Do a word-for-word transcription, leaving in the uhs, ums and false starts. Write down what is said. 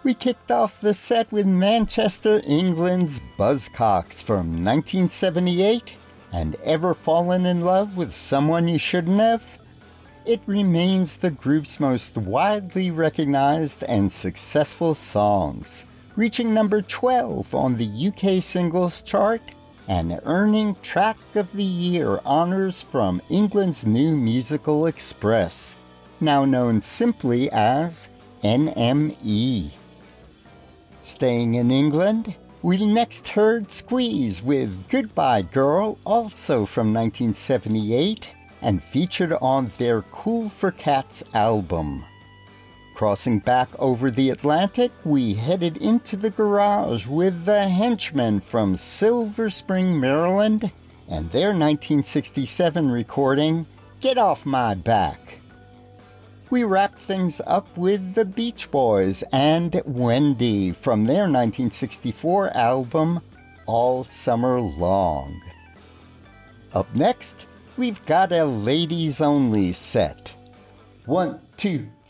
We kicked off the set with Manchester, England's Buzzcocks from nineteen seventy-eight, and Ever Fallen in Love with Someone You Shouldn't Have? It remains the group's most widely recognized and successful songs, reaching number twelve on the U K singles chart and earning Track of the Year honors from England's New Musical Express, now known simply as N M E. Staying in England, we next heard Squeeze with Goodbye Girl, also from nineteen seventy-eight, and featured on their Cool for Cats album. Crossing back over the Atlantic, we headed into the garage with the Henchmen from Silver Spring, Maryland, and their nineteen sixty-seven recording, Get Off My Back. We wrapped things up with the Beach Boys and Wendy from their nineteen sixty-four album, All Summer Long. Up next, we've got a ladies-only set. One, two,